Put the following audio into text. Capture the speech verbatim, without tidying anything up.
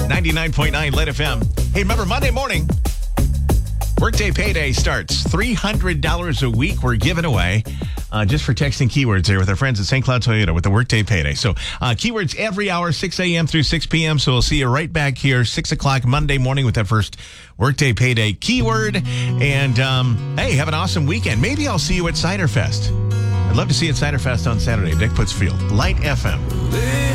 ninety-nine point nine Lit F M. Hey, remember Monday morning, Workday Payday starts. three hundred dollars a week we're giving away uh, just for texting keywords there with our friends at Saint Cloud Toyota with the Workday Payday. So uh, keywords every hour, six a.m. through six p.m. So we'll see you right back here, six o'clock Monday morning with that first Workday Payday keyword. And um, hey, have an awesome weekend. Maybe I'll see you at Cider Fest. I'd love to see you at Cider Fest on Saturday. Dick Putsfield, Light F M.